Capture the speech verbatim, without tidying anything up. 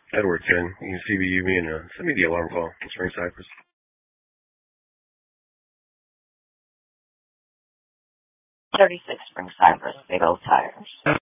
Edward ten. You can C B U me and uh, send me the alarm call. Spring Cypress. thirty-six Spring Cypress, big old tires.